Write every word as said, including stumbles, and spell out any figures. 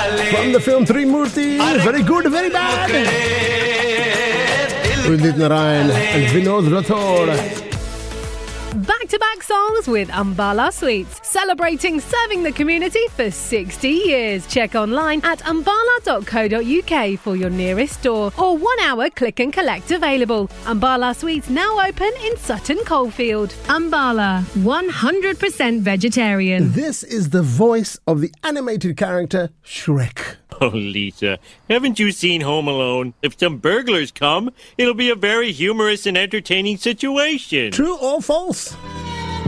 From the film Trimurti, very good, very bad. Udit Narayan and Vinod Rathod. Back-to-back songs with Ambala Sweets, celebrating serving the community for sixty years. Check online at ambala dot co dot uk for your nearest store or one-hour click and collect available. Ambala Sweets now open in Sutton Coldfield. Ambala, one hundred percent vegetarian. This is the voice of the animated character Shrek. Oh, Lisa, haven't you seen Home Alone? If some burglars come, it'll be a very humorous and entertaining situation. True or false?